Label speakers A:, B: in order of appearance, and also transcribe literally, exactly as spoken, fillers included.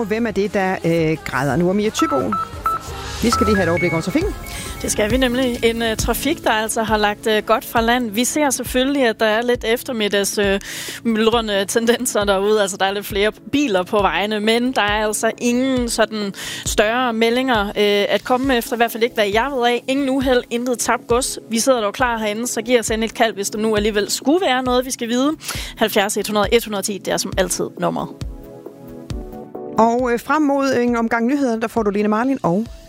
A: og hvem er det, der øh, græder nu? Og Mia Thyboe, vi skal lige have et overblik over trafikken.
B: Det skal vi nemlig. En uh, trafik, der altså har lagt uh, godt fra land. Vi ser selvfølgelig, at der er lidt eftermiddags uh, myldrende tendenser derude. Altså, der er lidt flere biler på vejene, men der er altså ingen sådan større meldinger uh, at komme efter. I hvert fald ikke, hvad jeg ved af. Ingen uheld, intet tabt gods. Vi sidder dog klar herinde, så giver os endelig et kald, hvis der nu alligevel skulle være noget, vi skal vide. halvfjerds et hundrede et hundrede og ti, det er som altid nummeret.
A: Og øh, frem mod en omgang nyheder, der får du Line Marlin og